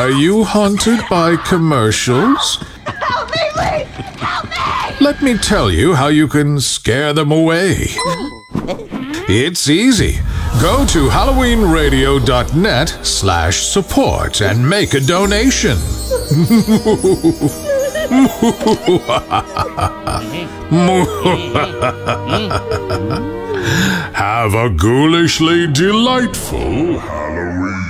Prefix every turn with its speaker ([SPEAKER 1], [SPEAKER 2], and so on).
[SPEAKER 1] Are you haunted by commercials?
[SPEAKER 2] Help me, please! Help me!
[SPEAKER 1] Let me tell you how you can scare them away. It's easy. Go to halloweenradio.net/support and make a donation. Have a ghoulishly delightful